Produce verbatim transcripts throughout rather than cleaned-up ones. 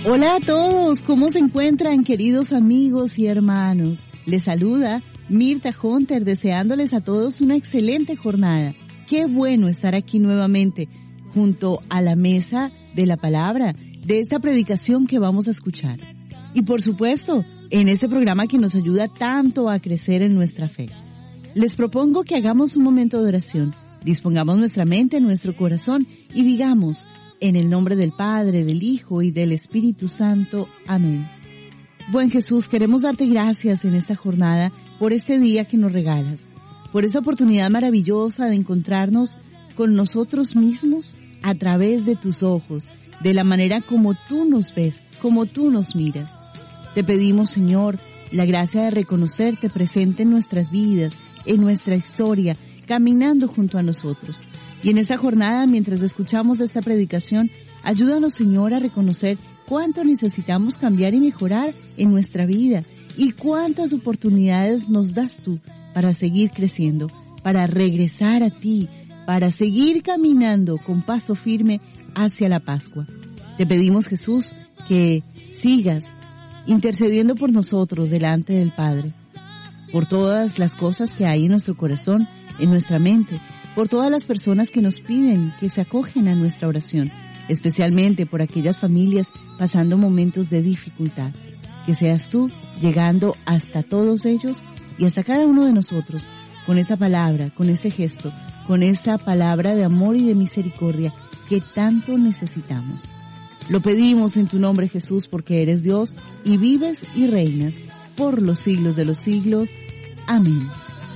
Hola a todos, ¿cómo se encuentran, queridos amigos y hermanos? Les saluda Mirta Hunter, deseándoles a todos una excelente jornada. Qué bueno estar aquí nuevamente, junto a la mesa de la palabra, de esta predicación que vamos a escuchar. Y por supuesto, en este programa que nos ayuda tanto a crecer en nuestra fe. Les propongo que hagamos un momento de oración, dispongamos nuestra mente, nuestro corazón y digamos, en el nombre del Padre, del Hijo y del Espíritu Santo. Amén. Buen Jesús, queremos darte gracias en esta jornada por este día que nos regalas, por esta oportunidad maravillosa de encontrarnos con nosotros mismos a través de tus ojos, de la manera como tú nos ves, como tú nos miras. Te pedimos, Señor, la gracia de reconocerte presente en nuestras vidas, en nuestra historia, caminando junto a nosotros. Y en esta jornada, mientras escuchamos esta predicación, ayúdanos, Señor, a reconocer cuánto necesitamos cambiar y mejorar en nuestra vida y cuántas oportunidades nos das tú para seguir creciendo, para regresar a ti, para seguir caminando con paso firme hacia la Pascua. Te pedimos, Jesús, que sigas intercediendo por nosotros delante del Padre, por todas las cosas que hay en nuestro corazón, en nuestra mente, por todas las personas que nos piden que se acogen a nuestra oración, especialmente por aquellas familias pasando momentos de dificultad. Que seas tú llegando hasta todos ellos y hasta cada uno de nosotros con esa palabra, con ese gesto, con esa palabra de amor y de misericordia que tanto necesitamos. Lo pedimos en tu nombre, Jesús, porque eres Dios y vives y reinas por los siglos de los siglos. Amén.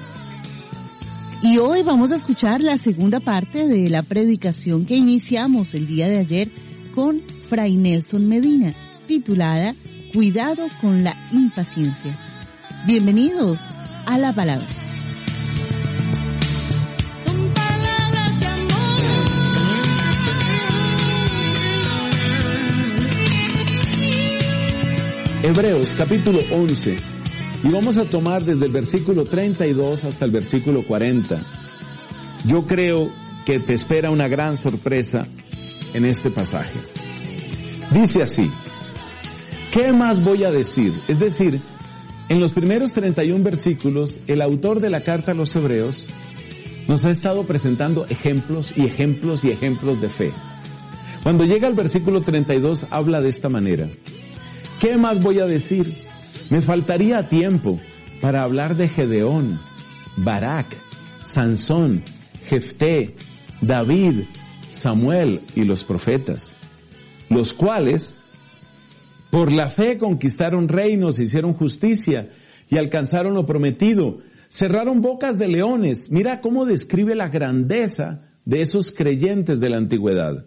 Y hoy vamos a escuchar la segunda parte de la predicación que iniciamos el día de ayer con Fray Nelson Medina, titulada Cuidado con la impaciencia. Bienvenidos a la palabra. Hebreos capítulo once. Y vamos a tomar desde el versículo treinta y dos hasta el versículo cuarenta. Yo creo que te espera una gran sorpresa en este pasaje. Dice así: ¿qué más voy a decir? Es decir, en los primeros treinta y un versículos, el autor de la carta a los Hebreos nos ha estado presentando ejemplos y ejemplos y ejemplos de fe. Cuando llega al versículo treinta y dos, habla de esta manera: ¿qué más voy a decir? Me faltaría tiempo para hablar de Gedeón, Barak, Sansón, Jefté, David, Samuel y los profetas, los cuales por la fe conquistaron reinos, hicieron justicia y alcanzaron lo prometido, cerraron bocas de leones. Mira cómo describe la grandeza de esos creyentes de la antigüedad.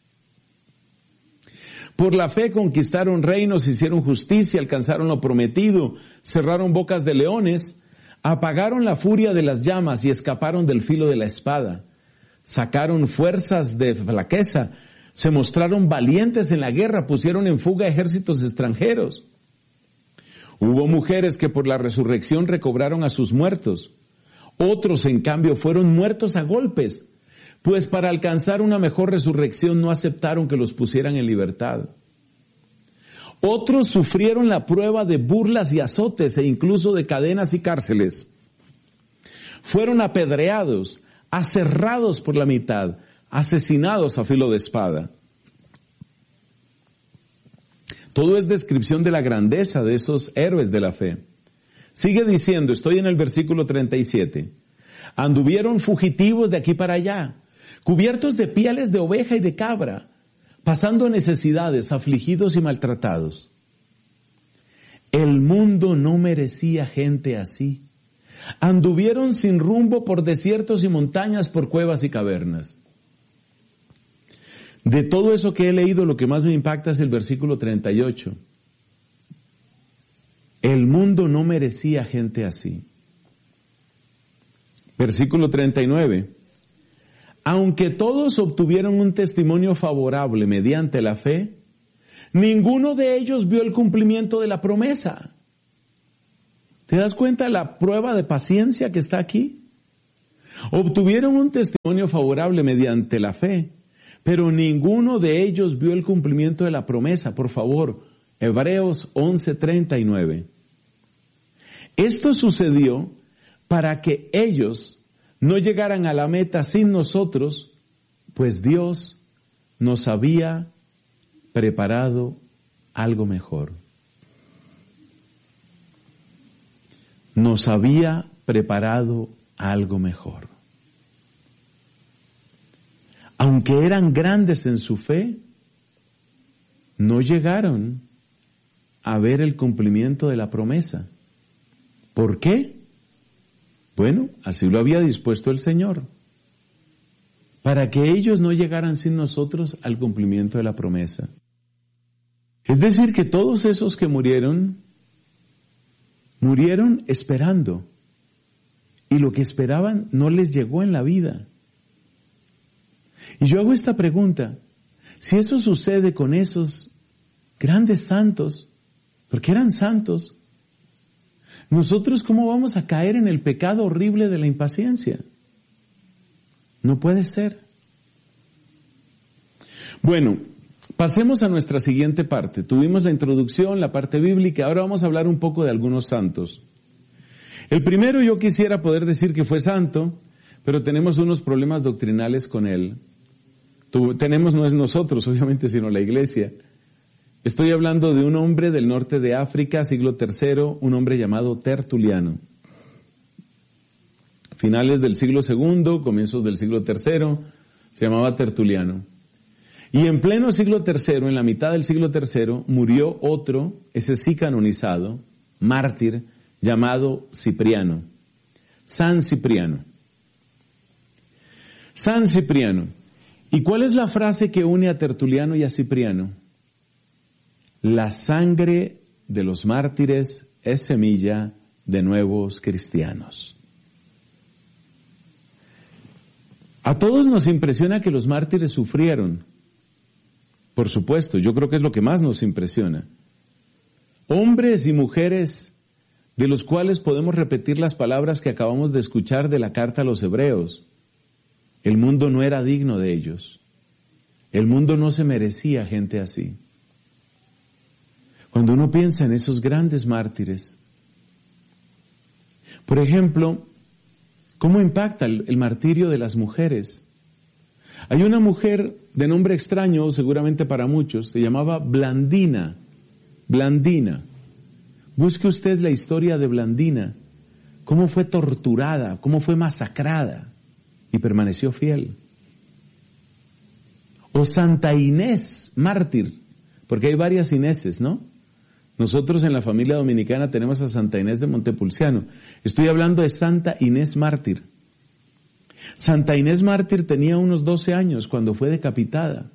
Por la fe conquistaron reinos, hicieron justicia, alcanzaron lo prometido, cerraron bocas de leones, apagaron la furia de las llamas y escaparon del filo de la espada. Sacaron fuerzas de flaqueza, se mostraron valientes en la guerra, pusieron en fuga ejércitos extranjeros. Hubo mujeres que por la resurrección recobraron a sus muertos. Otros, en cambio, fueron muertos a golpes, pues para alcanzar una mejor resurrección no aceptaron que los pusieran en libertad. Otros sufrieron la prueba de burlas y azotes e incluso de cadenas y cárceles. Fueron apedreados, aserrados por la mitad, asesinados a filo de espada. Todo es descripción de la grandeza de esos héroes de la fe. Sigue diciendo, estoy en el versículo treinta y siete. Anduvieron fugitivos de aquí para allá, cubiertos de pieles de oveja y de cabra, pasando necesidades, afligidos y maltratados. El mundo no merecía gente así. Anduvieron sin rumbo por desiertos y montañas, por cuevas y cavernas. De todo eso que he leído, lo que más me impacta es el versículo treinta y ocho. El mundo no merecía gente así. Versículo treinta y nueve. Aunque todos obtuvieron un testimonio favorable mediante la fe, ninguno de ellos vio el cumplimiento de la promesa. ¿Te das cuenta de la prueba de paciencia que está aquí? Obtuvieron un testimonio favorable mediante la fe, pero ninguno de ellos vio el cumplimiento de la promesa. Por favor, Hebreos once treinta y nueve. Esto sucedió para que ellos no llegaran a la meta sin nosotros, pues Dios nos había preparado algo mejor. Nos había preparado algo mejor. Aunque eran grandes en su fe, no llegaron a ver el cumplimiento de la promesa. ¿Por qué? Bueno, así lo había dispuesto el Señor, para que ellos no llegaran sin nosotros al cumplimiento de la promesa. Es decir, que todos esos que murieron, murieron esperando, y lo que esperaban no les llegó en la vida. Y yo hago esta pregunta: si eso sucede con esos grandes santos, porque eran santos, ¿nosotros cómo vamos a caer en el pecado horrible de la impaciencia? No puede ser. Bueno, pasemos a nuestra siguiente parte. Tuvimos la introducción, la parte bíblica, ahora vamos a hablar un poco de algunos santos. El primero, yo quisiera poder decir que fue santo, pero tenemos unos problemas doctrinales con él. Tu, tenemos, no es nosotros, obviamente, sino la iglesia. Estoy hablando de un hombre del norte de África, siglo tercero, un hombre llamado Tertuliano. Finales del siglo segundo, comienzos del siglo tercero, se llamaba Tertuliano. Y en pleno siglo tercero, en la mitad del siglo tercero, murió otro, ese sí canonizado, mártir, llamado Cipriano. San Cipriano. San Cipriano. ¿Y cuál es la frase que une a Tertuliano y a Cipriano? La sangre de los mártires es semilla de nuevos cristianos. A todos nos impresiona que los mártires sufrieron. Por supuesto, yo creo que es lo que más nos impresiona. Hombres y mujeres de los cuales podemos repetir las palabras que acabamos de escuchar de la carta a los Hebreos. El mundo no era digno de ellos. El mundo no se merecía gente así. Cuando uno piensa en esos grandes mártires, por ejemplo, ¿cómo impacta el, el martirio de las mujeres? Hay una mujer de nombre extraño, seguramente para muchos, se llamaba Blandina. Blandina. Busque usted la historia de Blandina, cómo fue torturada, cómo fue masacrada y permaneció fiel. O Santa Inés, mártir, porque hay varias Ineses, ¿no? Nosotros en la familia dominicana tenemos a Santa Inés de Montepulciano. Estoy hablando de Santa Inés mártir. Santa Inés mártir tenía unos doce años cuando fue decapitada.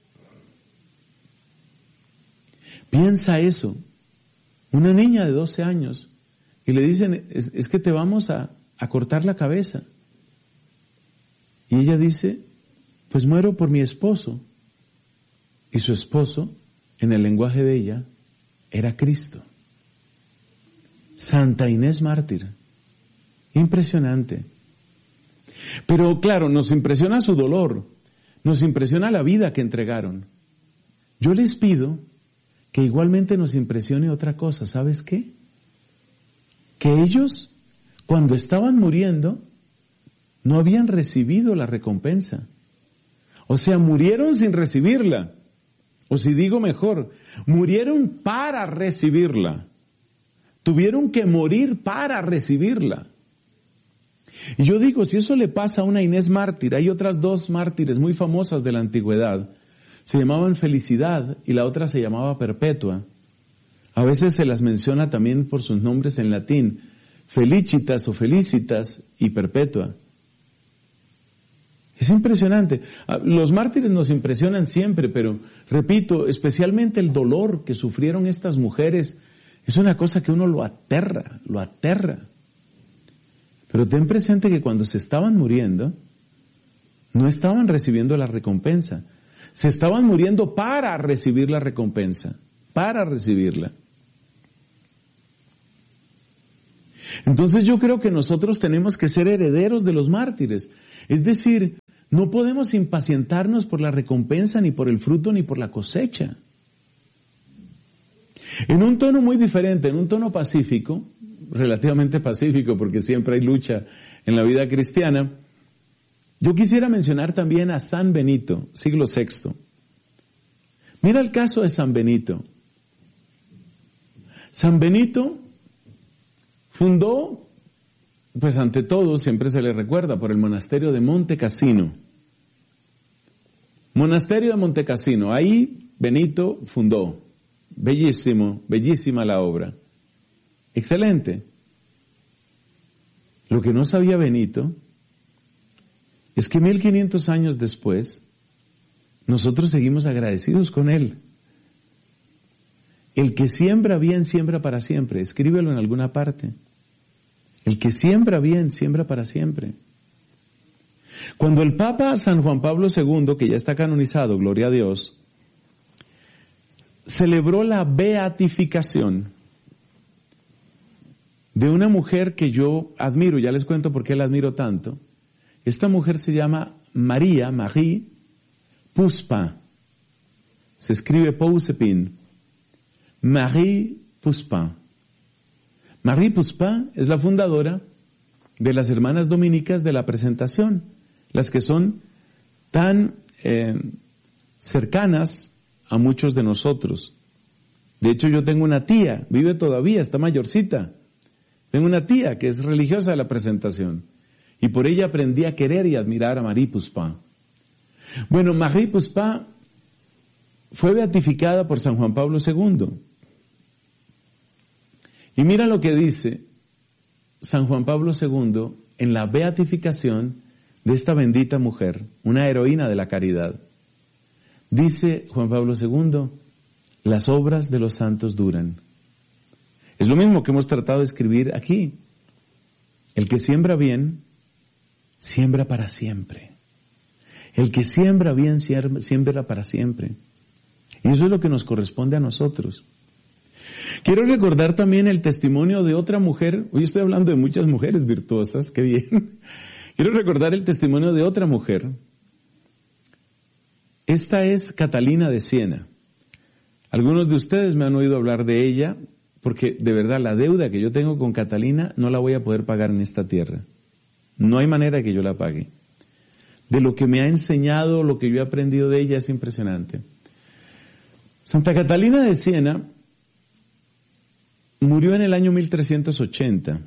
Piensa eso. Una niña de doce años. Y le dicen, es, es que te vamos a, a cortar la cabeza. Y ella dice, pues muero por mi esposo. Y su esposo, en el lenguaje de ella, era Cristo. Santa Inés mártir. Impresionante. Pero claro, nos impresiona su dolor, nos impresiona la vida que entregaron. Yo les pido que igualmente nos impresione otra cosa, ¿sabes qué? Que ellos, cuando estaban muriendo, no habían recibido la recompensa. O sea, murieron sin recibirla. O si digo mejor, murieron para recibirla. Tuvieron que morir para recibirla. Y yo digo, si eso le pasa a una Inés mártir, hay otras dos mártires muy famosas de la antigüedad. Se llamaban Felicidad y la otra se llamaba Perpetua. A veces se las menciona también por sus nombres en latín, Felicitas o Felicitas y Perpetua. Es impresionante. Los mártires nos impresionan siempre, pero repito, especialmente el dolor que sufrieron estas mujeres es una cosa que uno lo aterra, lo aterra. Pero ten presente que cuando se estaban muriendo, no estaban recibiendo la recompensa. Se estaban muriendo para recibir la recompensa, para recibirla. Entonces yo creo que nosotros tenemos que ser herederos de los mártires. Es decir, No podemos impacientarnos por la recompensa, ni por el fruto, ni por la cosecha. En un tono muy diferente, en un tono pacífico, relativamente pacífico porque siempre hay lucha en la vida cristiana, yo quisiera mencionar también a San Benito, siglo sexto. Mira el caso de San Benito. San Benito fundó, pues ante todo, siempre se le recuerda, por el monasterio de Monte Cassino. Monasterio de Monte Cassino, ahí Benito fundó. Bellísimo, bellísima la obra. Excelente. Lo que no sabía Benito es que mil quinientos años después, nosotros seguimos agradecidos con él. El que siembra bien, siembra para siempre. Escríbelo en alguna parte. El que siembra bien, siembra para siempre. Cuando el Papa San Juan Pablo segundo, que ya está canonizado, gloria a Dios, celebró la beatificación de una mujer que yo admiro, ya les cuento por qué la admiro tanto. Esta mujer se llama María, Marie Puspa. Se escribe Pousepin. Marie Puspa. Marie Puspa es la fundadora de las Hermanas Dominicas de la Presentación, las que son tan eh, cercanas a muchos de nosotros. De hecho, yo tengo una tía, vive todavía, está mayorcita. Tengo una tía que es religiosa de la Presentación. Y por ella aprendí a querer y admirar a Marie Puspa. Bueno, Marie Puspa fue beatificada por San Juan Pablo segundo. Y mira lo que dice San Juan Pablo segundo en la beatificación de esta bendita mujer, una heroína de la caridad. Dice Juan Pablo segundo, las obras de los santos duran. Es lo mismo que hemos tratado de escribir aquí. El que siembra bien, siembra para siempre. El que siembra bien, siembra para siempre. Y eso es lo que nos corresponde a nosotros. Quiero recordar también el testimonio de otra mujer. Hoy estoy hablando de muchas mujeres virtuosas, qué bien. Quiero recordar el testimonio de otra mujer. Esta es Catalina de Siena. Algunos de ustedes me han oído hablar de ella, porque de verdad la deuda que yo tengo con Catalina no la voy a poder pagar en esta tierra. No hay manera que yo la pague. De lo que me ha enseñado, lo que yo he aprendido de ella es impresionante. Santa Catalina de Siena murió en el año mil trescientos ochenta.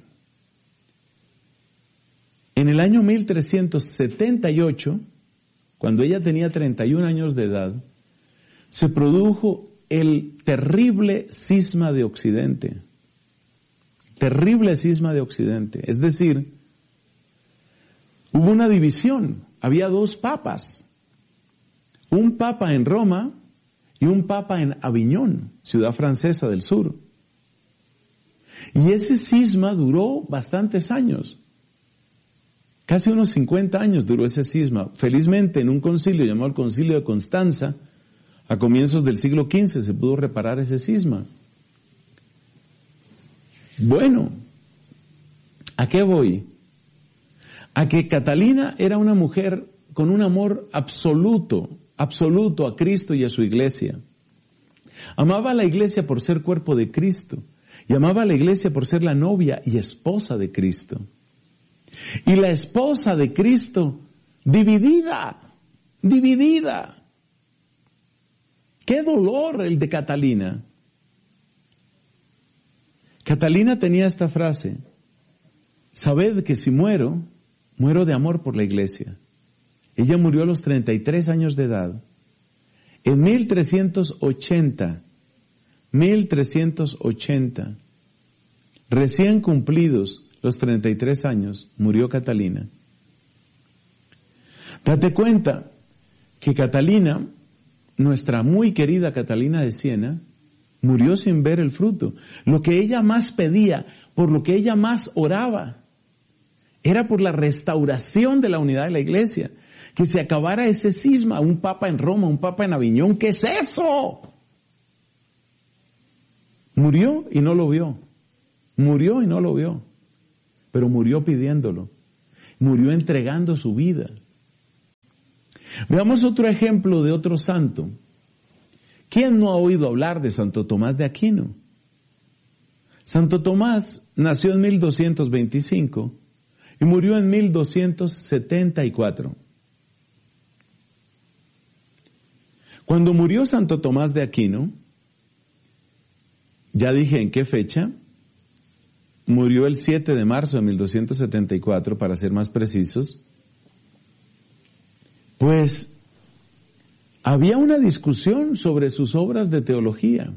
En el año mil trescientos setenta y ocho, cuando ella tenía treinta y un años de edad, se produjo el terrible cisma de Occidente. Terrible cisma de Occidente. Es decir, hubo una división. Había dos papas. Un papa en Roma y un papa en Aviñón, ciudad francesa del sur. Y ese cisma duró bastantes años. Casi unos cincuenta años duró ese cisma. Felizmente en un concilio llamado el Concilio de Constanza, a comienzos del siglo quince se pudo reparar ese cisma. Bueno, ¿a qué voy? A que Catalina era una mujer con un amor absoluto, absoluto a Cristo y a su iglesia. Amaba a la iglesia por ser cuerpo de Cristo y amaba a la iglesia por ser la novia y esposa de Cristo. Y la esposa de Cristo dividida, dividida. ¡Qué dolor el de Catalina! Catalina tenía esta frase: sabed que si muero, muero de amor por la iglesia. Ella murió a los treinta y tres años de edad. En mil trescientos ochenta, mil trescientos ochenta, recién cumplidos los treinta y tres años, murió Catalina. Date cuenta que Catalina, nuestra muy querida Catalina de Siena, murió sin ver el fruto. Lo que ella más pedía, por lo que ella más oraba, era por la restauración de la unidad de la iglesia. Que se acabara ese cisma, un papa en Roma, un papa en Aviñón. ¿Qué es eso? Murió y no lo vio. Murió y no lo vio. Pero murió pidiéndolo. Murió entregando su vida. Veamos otro ejemplo de otro santo. ¿Quién no ha oído hablar de Santo Tomás de Aquino? Santo Tomás nació en mil doscientos veinticinco y murió en mil doscientos setenta y cuatro. Cuando murió Santo Tomás de Aquino, ya dije en qué fecha, murió el siete de marzo de mil doscientos setenta y cuatro, para ser más precisos. Pues había una discusión sobre sus obras de teología.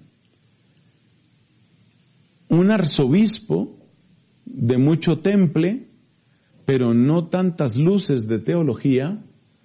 Un arzobispo de mucho temple, pero no tantas luces de teología,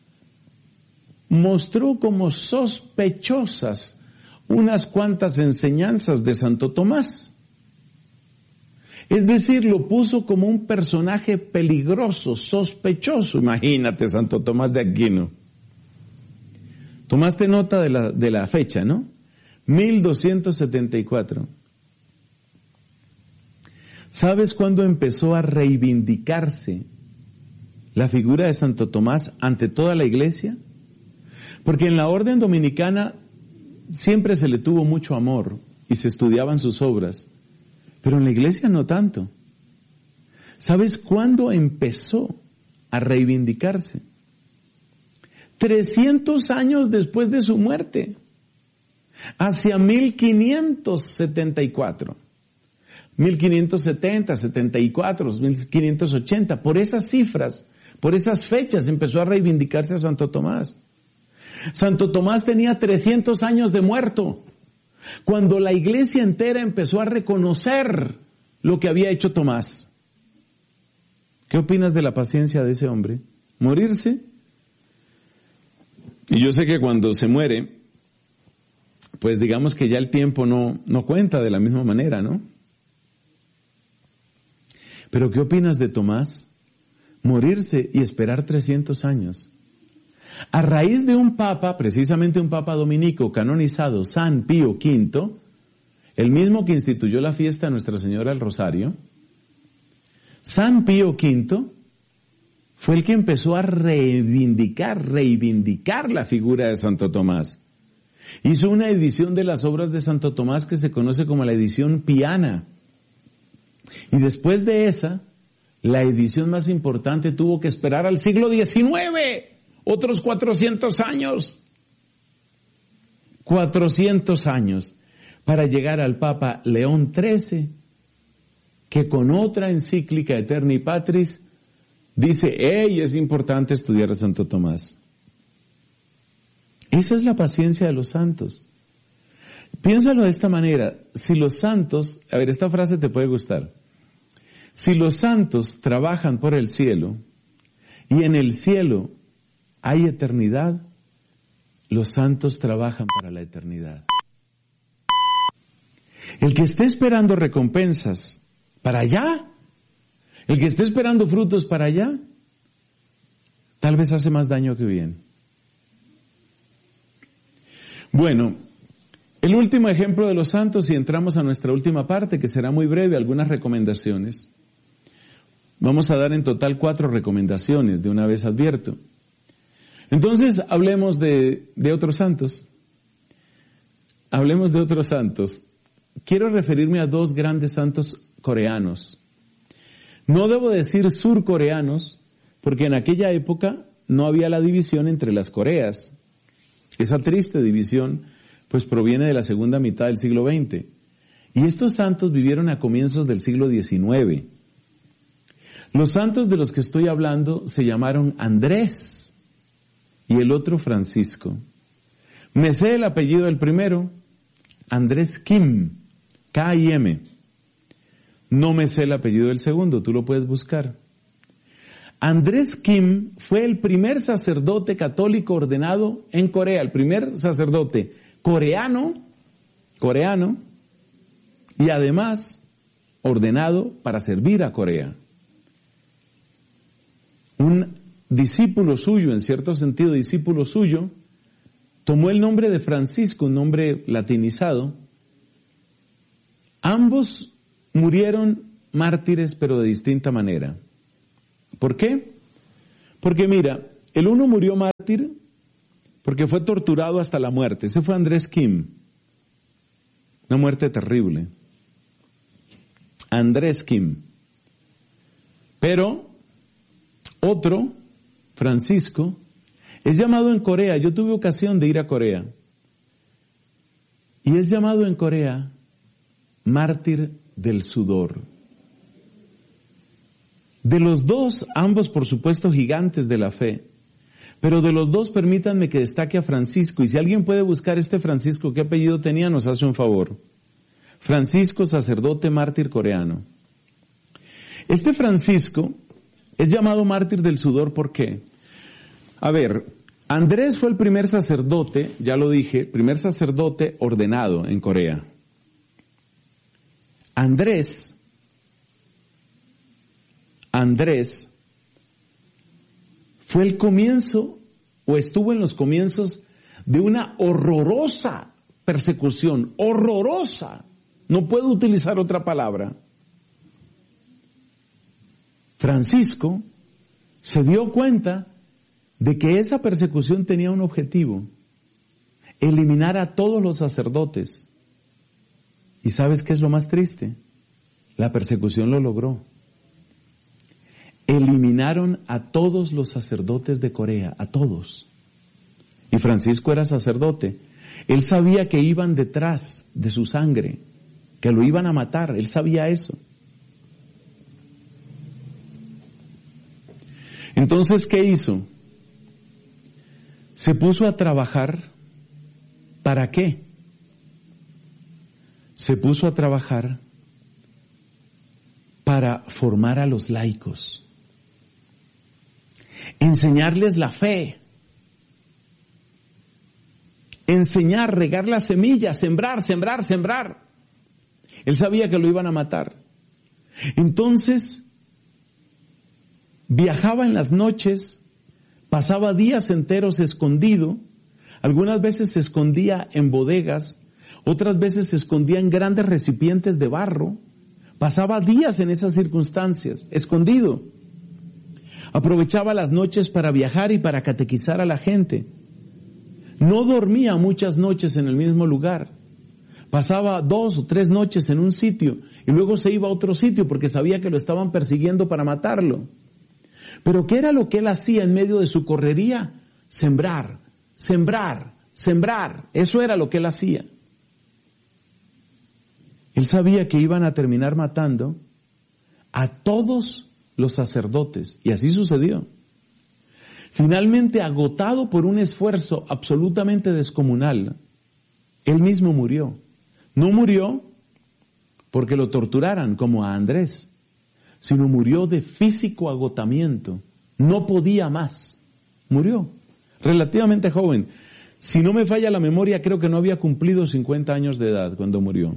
mostró como sospechosas unas cuantas enseñanzas de Santo Tomás. Es decir, lo puso como un personaje peligroso, sospechoso. Imagínate, Santo Tomás de Aquino. Tomaste nota de la, de la fecha, ¿no? mil doscientos setenta y cuatro. ¿Sabes cuándo empezó a reivindicarse la figura de Santo Tomás ante toda la iglesia? Porque en la orden dominicana siempre se le tuvo mucho amor y se estudiaban sus obras, pero en la iglesia no tanto. ¿Sabes cuándo empezó a reivindicarse? trescientos años después de su muerte, hacia mil quinientos setenta y cuatro. mil quinientos setenta, setenta y cuatro, mil quinientos ochenta, por esas cifras, por esas fechas empezó a reivindicarse a Santo Tomás. Santo Tomás tenía trescientos años de muerto, cuando la iglesia entera empezó a reconocer lo que había hecho Tomás. ¿Qué opinas de la paciencia de ese hombre? ¿Morirse? Y yo sé que cuando se muere, pues digamos que ya el tiempo no, no cuenta de la misma manera, ¿no? Pero ¿qué opinas de Tomás? Morirse y esperar trescientos años. A raíz de un papa, precisamente un papa dominico canonizado, San Pío quinto, el mismo que instituyó la fiesta de Nuestra Señora del Rosario, San Pío quinto fue el que empezó a reivindicar, reivindicar la figura de Santo Tomás. Hizo una edición de las obras de Santo Tomás que se conoce como la edición piana. Y después de esa, la edición más importante tuvo que esperar al siglo diecinueve, otros cuatrocientos años. cuatrocientos años para llegar al Papa León trece, que con otra encíclica Eterni Patris dice, ¡hey! Es importante estudiar a Santo Tomás. Esa es la paciencia de los santos. Piénsalo de esta manera, si los santos, a ver, esta frase te puede gustar, si los santos trabajan por el cielo y en el cielo hay eternidad, los santos trabajan para la eternidad. El que esté esperando recompensas para allá, el que esté esperando frutos para allá, tal vez hace más daño que bien. Bueno, el último ejemplo de los santos, y entramos a nuestra última parte, que será muy breve, algunas recomendaciones. Vamos a dar en total cuatro recomendaciones, de una vez advierto. Entonces, hablemos de, de otros santos. Hablemos de otros santos. Quiero referirme a dos grandes santos coreanos. No debo decir surcoreanos, porque en aquella época no había la división entre las Coreas. Esa triste división, pues proviene de la segunda mitad del siglo veinte. Y estos santos vivieron a comienzos del siglo diecinueve. Los santos de los que estoy hablando se llamaron Andrés y el otro Francisco. Me sé el apellido del primero, Andrés Kim, K I M. No me sé el apellido del segundo, tú lo puedes buscar. Andrés Kim fue el primer sacerdote católico ordenado en Corea, el primer sacerdote coreano, coreano, y además ordenado para servir a Corea. Un discípulo suyo, en cierto sentido discípulo suyo, tomó el nombre de Francisco, un nombre latinizado. Ambos murieron mártires, pero de distinta manera. ¿Por qué? Porque mira, el uno murió mártir porque fue torturado hasta la muerte. Ese fue Andrés Kim. Una muerte terrible. Andrés Kim. Pero otro, Francisco, es llamado en Corea. Yo tuve ocasión de ir a Corea. Y es llamado en Corea mártir del sudor. De los dos, ambos por supuesto gigantes de la fe, pero de los dos permítanme que destaque a Francisco, y si alguien puede buscar este Francisco, ¿qué apellido tenía? Nos hace un favor. Francisco, sacerdote mártir coreano. Este Francisco es llamado mártir del sudor, ¿por qué? A ver, Andrés fue el primer sacerdote, ya lo dije, primer sacerdote ordenado en Corea. Andrés, Andrés fue el comienzo, o estuvo en los comienzos, de una horrorosa persecución, horrorosa. No puedo utilizar otra palabra. Francisco se dio cuenta de que esa persecución tenía un objetivo: eliminar a todos los sacerdotes. ¿Y sabes qué es lo más triste? La persecución lo logró. Eliminaron a todos los sacerdotes de Corea, a todos. Y Francisco era sacerdote. Él sabía que iban detrás de su sangre, que lo iban a matar. Él sabía eso. Entonces, ¿qué hizo? Se puso a trabajar. ¿Para qué? Se puso a trabajar para formar a los laicos, enseñarles la fe, enseñar, regar la semilla, sembrar, sembrar, sembrar. Él sabía que lo iban a matar. Entonces, viajaba en las noches, pasaba días enteros escondido, algunas veces se escondía en bodegas, otras veces se escondía en grandes recipientes de barro, pasaba días en esas circunstancias, escondido. Aprovechaba las noches para viajar y para catequizar a la gente. No dormía muchas noches en el mismo lugar. Pasaba dos o tres noches en un sitio y luego se iba a otro sitio porque sabía que lo estaban persiguiendo para matarlo. Pero ¿qué era lo que él hacía en medio de su correría? Sembrar, sembrar, sembrar. Eso era lo que él hacía. Él sabía que iban a terminar matando a todos los sacerdotes, y así sucedió. Finalmente, agotado por un esfuerzo absolutamente descomunal, él mismo murió. No murió porque lo torturaran como a Andrés, sino murió de físico agotamiento. No podía más. Murió. Relativamente joven. Si no me falla la memoria, creo que no había cumplido cincuenta años de edad cuando murió.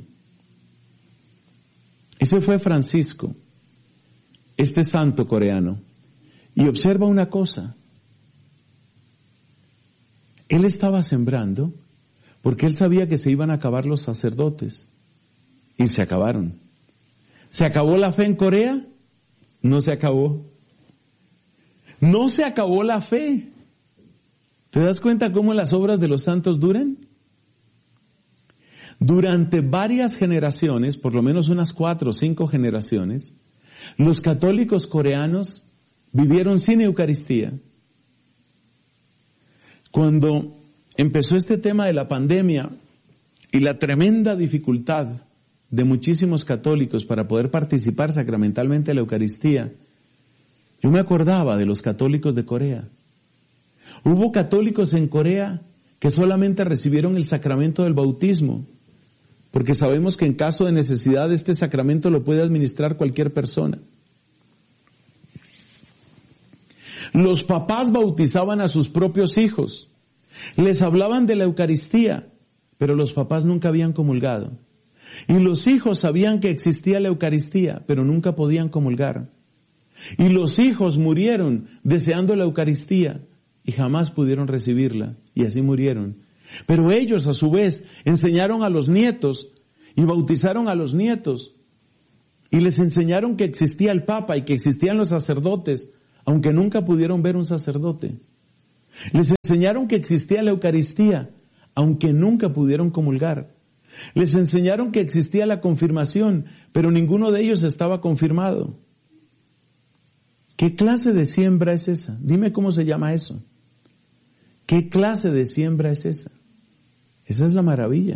Ese fue Francisco, este santo coreano. Y observa una cosa. Él estaba sembrando porque él sabía que se iban a acabar los sacerdotes. Y se acabaron. ¿Se acabó la fe en Corea? No se acabó. No se acabó la fe. ¿Te das cuenta cómo las obras de los santos duran? Durante varias generaciones, por lo menos unas cuatro o cinco generaciones, los católicos coreanos vivieron sin Eucaristía. Cuando empezó este tema de la pandemia y la tremenda dificultad de muchísimos católicos para poder participar sacramentalmente de la Eucaristía, yo me acordaba de los católicos de Corea. Hubo católicos en Corea que solamente recibieron el sacramento del bautismo, porque sabemos que en caso de necesidad este sacramento lo puede administrar cualquier persona. Los papás bautizaban a sus propios hijos, les hablaban de la Eucaristía, pero los papás nunca habían comulgado. Y los hijos sabían que existía la Eucaristía, pero nunca podían comulgar. Y los hijos murieron deseando la Eucaristía y jamás pudieron recibirla, y así murieron. Pero ellos, a su vez, enseñaron a los nietos y bautizaron a los nietos y les enseñaron que existía el Papa y que existían los sacerdotes, aunque nunca pudieron ver un sacerdote. Les enseñaron que existía la Eucaristía, aunque nunca pudieron comulgar. Les enseñaron que existía la confirmación, pero ninguno de ellos estaba confirmado. ¿Qué clase de siembra es esa? Dime cómo se llama eso. ¿Qué clase de siembra es esa? Esa es la maravilla.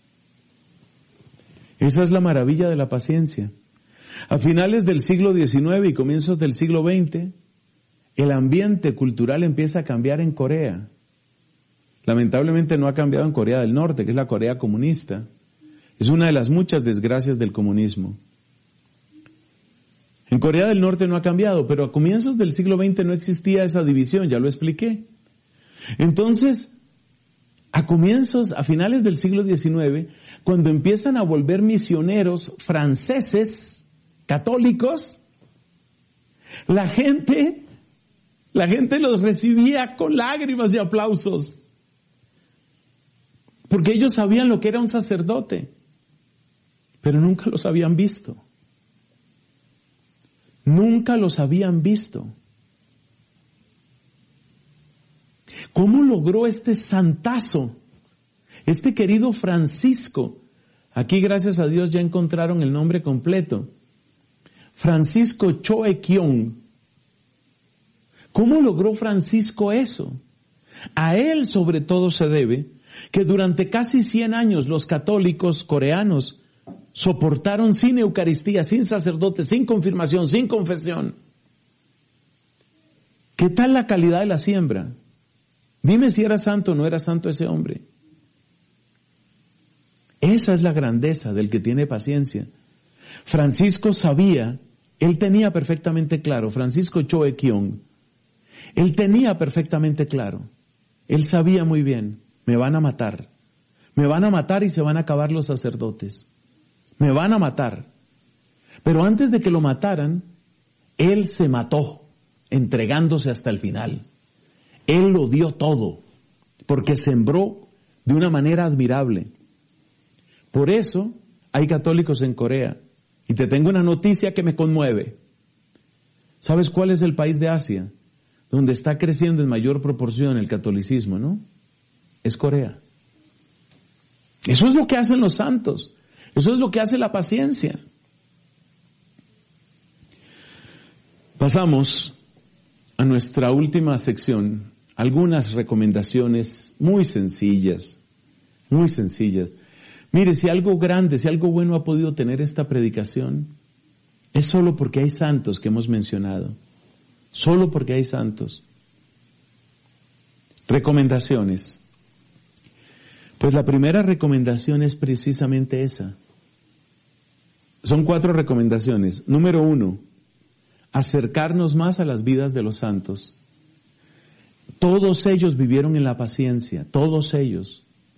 Esa es la maravilla de la paciencia. A finales del siglo diecinueve y comienzos del siglo veinte, el ambiente cultural empieza a cambiar en Corea. Lamentablemente no ha cambiado en Corea del Norte, que es la Corea comunista. Es una de las muchas desgracias del comunismo. En Corea del Norte no ha cambiado, pero a comienzos del siglo veinte no existía esa división, ya lo expliqué. Entonces, a comienzos, a finales del siglo diecinueve, cuando empiezan a volver misioneros franceses, católicos, la gente, la gente los recibía con lágrimas y aplausos. Porque ellos sabían lo que era un sacerdote, pero nunca los habían visto. Nunca los habían visto. ¿Cómo logró este santazo, este querido Francisco? Aquí, gracias a Dios, ya encontraron el nombre completo. Francisco Choe-Kyong. ¿Cómo logró Francisco eso? A él sobre todo se debe que durante casi cien años los católicos coreanos soportaron sin Eucaristía, sin sacerdote, sin confirmación, sin confesión. ¿Qué tal la calidad de la siembra? Dime si era santo o no era santo ese hombre. Esa es la grandeza del que tiene paciencia. Francisco sabía, él tenía perfectamente claro, Francisco Choe-Kyong, él tenía perfectamente claro, él sabía muy bien, me van a matar, me van a matar y se van a acabar los sacerdotes, me van a matar. Pero antes de que lo mataran, él se mató, entregándose hasta el final. Él lo dio todo, porque sembró de una manera admirable. Por eso hay católicos en Corea. Y te tengo una noticia que me conmueve. ¿Sabes cuál es el país de Asia donde está creciendo en mayor proporción el catolicismo, no? Es Corea. Eso es lo que hacen los santos. Eso es lo que hace la paciencia. Pasamos a nuestra última sección. Algunas recomendaciones muy sencillas, muy sencillas. Mire, si algo grande, si algo bueno ha podido tener esta predicación, es solo porque hay santos que hemos mencionado. Solo porque hay santos. Recomendaciones. Pues la primera recomendación es precisamente esa. Son cuatro recomendaciones. Número uno, acercarnos más a las vidas de los santos. Todos ellos vivieron en la paciencia, todos ellos.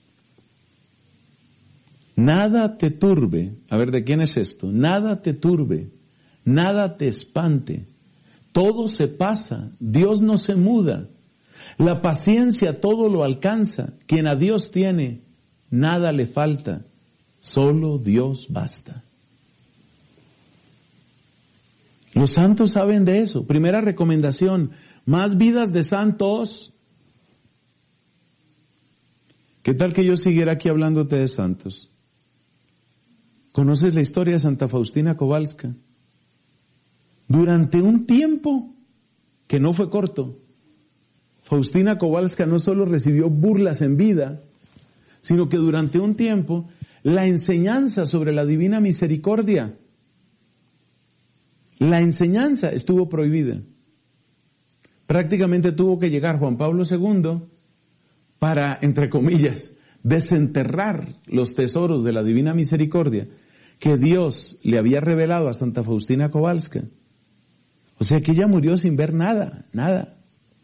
Nada te turbe, a ver, ¿de quién es esto? Nada te turbe, nada te espante, todo se pasa, Dios no se muda, la paciencia todo lo alcanza, quien a Dios tiene, nada le falta, solo Dios basta. Los santos saben de eso. Primera recomendación, más vidas de santos. ¿Qué tal que yo siguiera aquí hablándote de santos? ¿Conoces la historia de Santa Faustina Kowalska? Durante un tiempo, que no fue corto, Faustina Kowalska no solo recibió burlas en vida, sino que durante un tiempo, la enseñanza sobre la divina misericordia, la enseñanza estuvo prohibida. Prácticamente tuvo que llegar Juan Pablo segundo para, entre comillas, desenterrar los tesoros de la divina misericordia que Dios le había revelado a Santa Faustina Kowalska. O sea que ella murió sin ver nada, nada.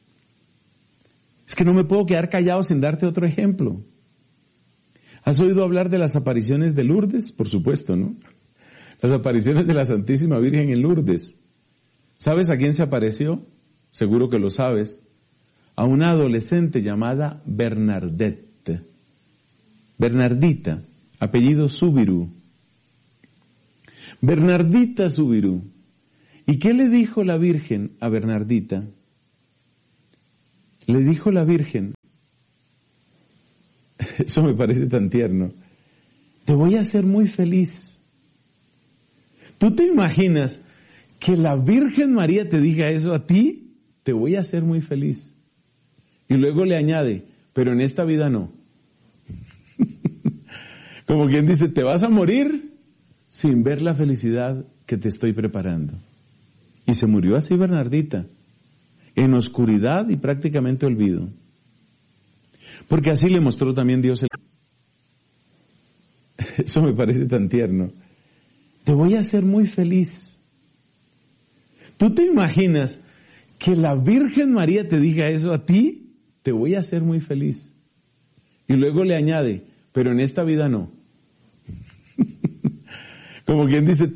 Es que no me puedo quedar callado sin darte otro ejemplo. ¿Has oído hablar de las apariciones de Lourdes? Por supuesto, ¿no? Las apariciones de la Santísima Virgen en Lourdes. ¿Sabes a quién se apareció? Seguro que lo sabes. A una adolescente llamada Bernadette. Bernardita, apellido Subiru. Bernardita Subiru. ¿Y qué le dijo la Virgen a Bernardita? Le dijo la Virgen, eso me parece tan tierno, te voy a hacer muy feliz. ¿Tú te imaginas que la Virgen María te diga eso a ti? Te voy a hacer muy feliz. Y luego le añade, pero en esta vida no. Como quien dice, te vas a morir sin ver la felicidad que te estoy preparando. Y se murió así Bernardita, en oscuridad y prácticamente olvido. Porque así le mostró también Dios el... Eso me parece tan tierno. Te voy a hacer muy feliz. ¿Tú te imaginas que la Virgen María te diga eso a ti? Te voy a hacer muy feliz. Y luego le añade, pero en esta vida no. Como quien dice,